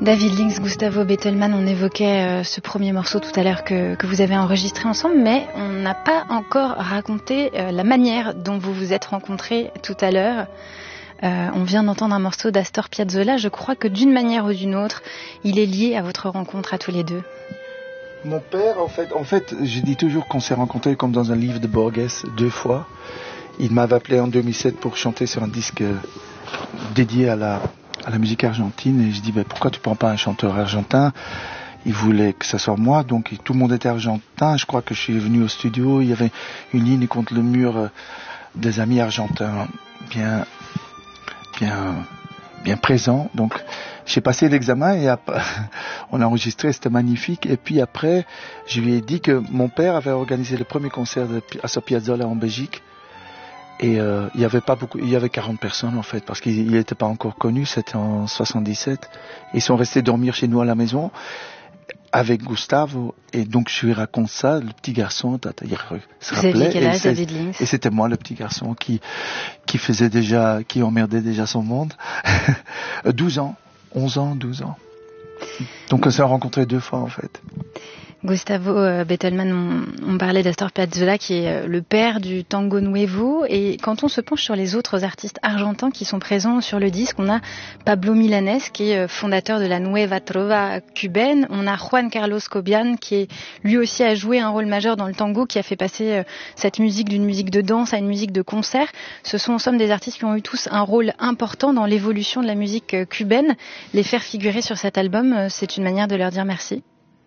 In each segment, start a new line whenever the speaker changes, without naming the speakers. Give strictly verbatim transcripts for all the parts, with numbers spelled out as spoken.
David Links, Gustavo Bettelmann, on évoquait euh, ce premier morceau tout à l'heure que, que vous avez enregistré ensemble, mais on n'a pas encore raconté euh, la manière dont vous vous êtes rencontrés tout à l'heure. Euh, on vient d'entendre un morceau d'Astor Piazzolla. Je crois que d'une manière ou d'une autre, il est lié à votre rencontre à tous les deux.
Mon père, en fait, en fait, je dis toujours qu'on s'est rencontrés comme dans un livre de Borges deux fois. Il m'avait appelé en deux mille sept pour chanter sur un disque dédié à la à la musique argentine, et je dis ben, pourquoi tu prends pas un chanteur argentin? Il voulait que ça soit moi, donc tout le monde était argentin. Je crois que je suis venu au studio, il y avait une ligne contre le mur euh, des amis argentins bien bien bien présents. Donc j'ai passé l'examen et après, on a enregistré, c'était magnifique. Et puis après, je lui ai dit que mon père avait organisé le premier concert de Astor Piazzolla en Belgique. Et euh, il y avait pas beaucoup, il y avait quarante personnes en fait, parce qu'il n'était pas encore connu, c'était en soixante-dix-sept. Ils sont restés dormir chez nous à la maison avec Gustavo, et donc je lui raconte ça, le petit garçon, il se rappelait,
quel âge, David Links?
Et c'était moi le petit garçon qui qui faisait déjà, qui emmerdait déjà son monde. douze ans, onze ans, douze ans. Donc on s'est rencontrés deux fois en fait.
Gustavo Bettelmann, on, on parlait d'Astor Piazzolla qui est le père du tango nuevo, et quand on se penche sur les autres artistes argentins qui sont présents sur le disque, on a Pablo Milanés qui est fondateur de la Nueva Trova cubaine, on a Juan Carlos Cobian qui est, lui aussi a joué un rôle majeur dans le tango, qui a fait passer cette musique d'une musique de danse à une musique de concert. Ce sont en somme des artistes qui ont eu tous un rôle important dans l'évolution de la musique cubaine. Les faire figurer sur cet album, c'est une manière de leur dire merci.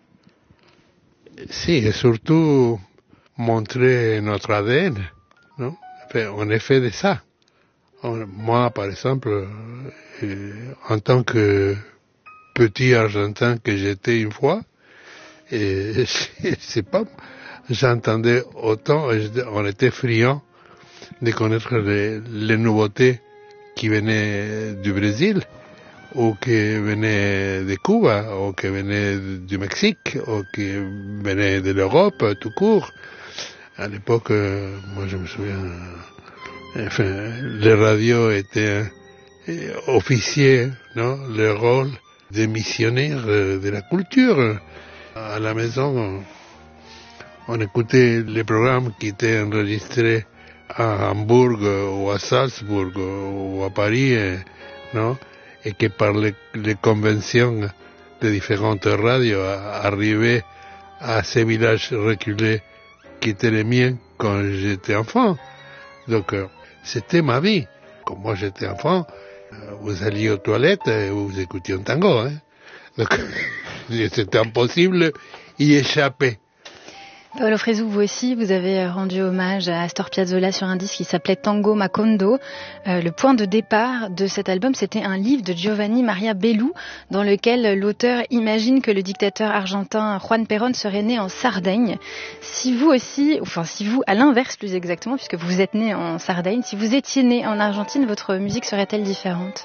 Si, et surtout montrer notre A D N, non? On est fait de ça. On, moi, par exemple, euh, en tant que petit Argentin que j'étais une fois, et c'est pas, j'entendais autant, on était friands de connaître les, les nouveautés qui venaient du Brésil, ou qui venait de Cuba, ou qui venait du Mexique, ou qui venait de l'Europe, tout court. À l'époque, euh, moi je me souviens, enfin, les radios étaient euh, officiers, non, le rôle des missionnaires euh, de la culture. À la maison, on, on écoutait les programmes qui étaient enregistrés à Hambourg, ou à Salzbourg, ou à Paris, non? Et que par les, les conventions de différentes radios arrivaient à ces villages reculés qui étaient les miens quand j'étais enfant. Donc euh, c'était ma vie. Quand moi j'étais enfant, euh, vous alliez aux toilettes et vous écoutiez un tango. Hein. Donc c'était impossible y échapper.
Paolo Fresu, vous aussi, vous avez rendu hommage à Astor Piazzolla sur un disque qui s'appelait Tango Macondo. Euh, le point de départ de cet album, c'était un livre de Giovanni Maria Bellu, dans lequel l'auteur imagine que le dictateur argentin Juan Perón serait né en Sardaigne. Si vous aussi, enfin si vous, à l'inverse plus exactement, puisque vous êtes né en Sardaigne, si vous étiez né en Argentine, votre musique serait-elle différente?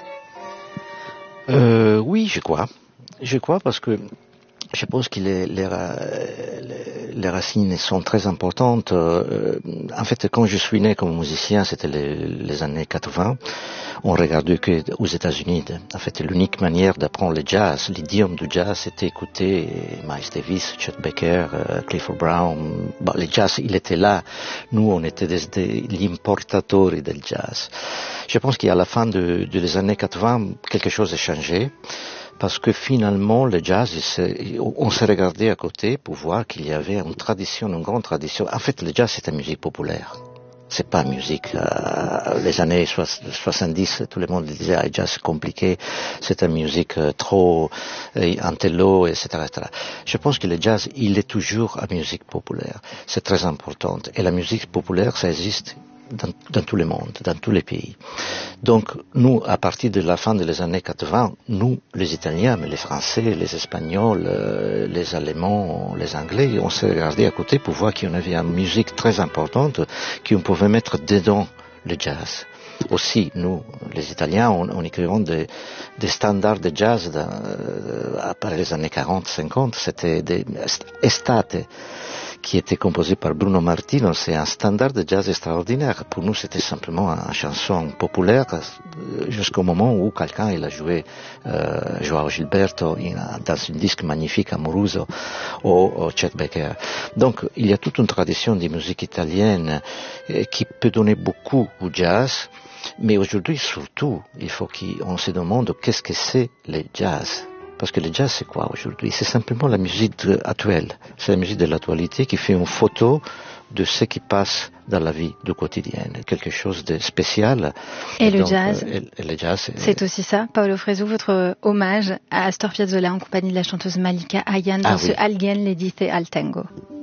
euh, Oui, je crois. Je crois parce que je pense que les, les, les, les racines sont très importantes. Euh, en fait, quand je suis né comme musicien, c'était les, les années quatre-vingts. On regardait que aux États-Unis. En fait, l'unique manière d'apprendre le jazz, l'idiome du jazz, c'était écouter Miles Davis, Chet Baker, euh, Clifford Brown. Bon, le jazz, il était là. Nous, on était des, des, gli importatori del jazz. Je pense qu'à la fin de, de les années quatre-vingts, quelque chose a changé. Parce que finalement, le jazz, on s'est regardé à côté pour voir qu'il y avait une tradition, une grande tradition. En fait, le jazz, c'est une musique populaire. C'est pas musique. Euh, les années soixante-dix, tout le monde disait, ah, le jazz c'est compliqué, c'est une musique euh, trop euh, intello, et cetera, et cetera. Je pense que le jazz, il est toujours une musique populaire. C'est très important. Et la musique populaire, ça existe dans, dans tout le monde, dans tous les pays. Donc, nous, à partir de la fin des années quatre-vingts, nous, les Italiens, mais les Français, les Espagnols, euh, les Allemands, les Anglais, on s'est regardé à côté pour voir qu'il y en avait une musique très importante qu'on pouvait mettre dedans le jazz. Aussi, nous, les Italiens, on, on écrivait des, des standards de jazz dans, euh, après les années quarante, cinquante, c'était des estate, qui était composé par Bruno Martino, c'est un standard de jazz extraordinaire. Pour nous, c'était simplement une chanson populaire jusqu'au moment où quelqu'un il a joué euh, Joao Gilberto dans un disque magnifique Amoruso ou, ou Chet Baker. Donc, il y a toute une tradition de musique italienne qui peut donner beaucoup au jazz, mais aujourd'hui, surtout, il faut qu'on se demande qu'est-ce que c'est le jazz. Parce que le jazz, c'est quoi aujourd'hui? C'est simplement la musique actuelle. C'est la musique de l'actualité qui fait une photo de ce qui passe dans la vie du quotidien. Quelque chose de spécial.
Et, et le donc, jazz,
euh, et, et le jazz
c'est, c'est aussi ça, Paolo Fresu, votre hommage à Astor Piazzolla en compagnie de la chanteuse Malika Ayane dans ah, ce oui. Alguien le dice al tango.